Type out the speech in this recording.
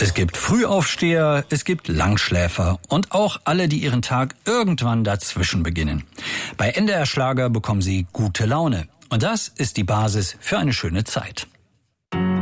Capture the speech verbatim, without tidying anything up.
Es gibt Frühaufsteher, es gibt Langschläfer und auch alle, die ihren Tag irgendwann dazwischen beginnen. Bei N D R Schlager bekommen Sie gute Laune. Und das ist die Basis für eine schöne Zeit.